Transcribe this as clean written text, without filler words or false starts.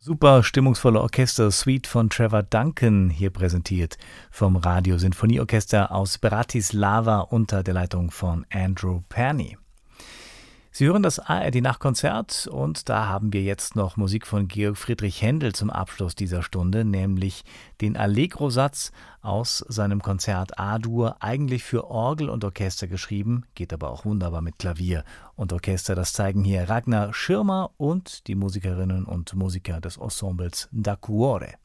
Super stimmungsvolle Orchester-Suite von Trevor Duncan hier präsentiert vom Radio-Sinfonieorchester aus Bratislava unter der Leitung von Andrew Perny. Sie hören das ARD-Nachtkonzert und da haben wir jetzt noch Musik von Georg Friedrich Händel zum Abschluss dieser Stunde, nämlich den Allegro-Satz aus seinem Konzert A-Dur, eigentlich für Orgel und Orchester geschrieben, geht aber auch wunderbar mit Klavier und Orchester. Das zeigen hier Ragnar Schirmer und die Musikerinnen und Musiker des Ensembles Da Cuore.